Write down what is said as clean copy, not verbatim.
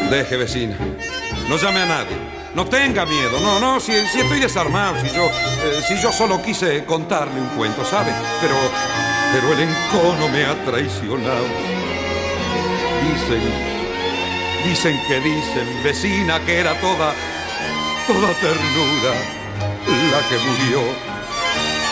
Deje, vecina. No llame a nadie. No tenga miedo. No, si estoy desarmado. Si yo solo quise contarle un cuento, ¿sabe? Pero el encono me ha traicionado. Dicen, vecina, que era toda ternura la que murió.